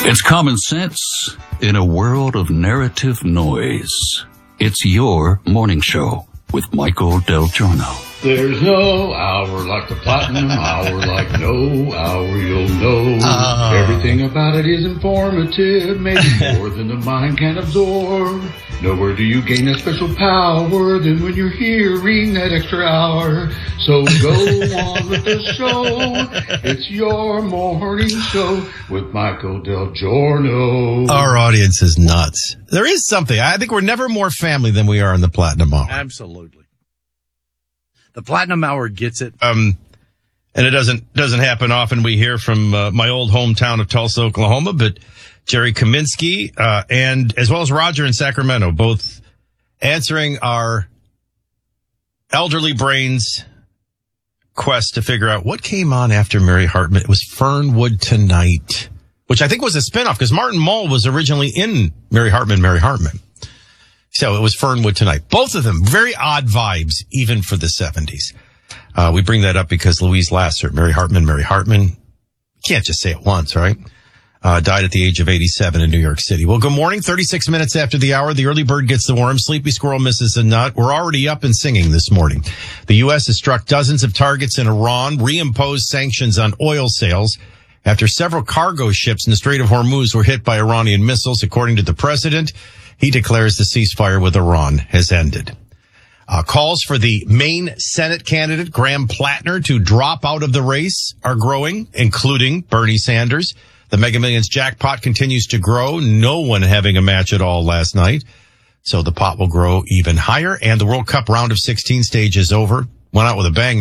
It's common sense in a world of narrative noise. It's your morning show with Michael Del Giorno. There's no hour like the platinum hour, like no hour you'll know. Everything about it is informative, maybe more than the mind can absorb. Nowhere do you gain that special power than when you're hearing that extra hour. So go on with the show. It's your morning show with Michael Del Giorno. Our audience is nuts. There is something. I think we're never more family than we are in the Platinum Hour. Absolutely. The Platinum Hour gets it. And it doesn't happen often. We hear from my old hometown of Tulsa, Oklahoma, but Jerry Kaminsky, and as well as Roger in Sacramento, both answering our elderly brains' quest to figure out what came on after Mary Hartman. It was Fernwood Tonight, which I think was a spinoff because Martin Mull was originally in Mary Hartman. So it was Fernwood Tonight. Both of them, very odd vibes, even for the 70s. We bring that up because Louise Lasser, Mary Hartman. You can't just say it once, right? Died at the age of 87 in New York City. Well, good morning. 36 minutes after the hour. The early bird gets the worm. Sleepy squirrel misses a nut. We're already up and singing this morning. The U.S. has struck dozens of targets in Iran, reimposed sanctions on oil sales after several cargo ships in the Strait of Hormuz were hit by Iranian missiles. According to the president, he declares the ceasefire with Iran has ended. Calls for the Maine Senate candidate, Graham Plattner, to drop out of the race are growing, including Bernie Sanders. The Mega Millions jackpot continues to grow. No one having a match at all last night. So the pot will grow even higher. And the World Cup round of 16 stage is over. Went out with a bang.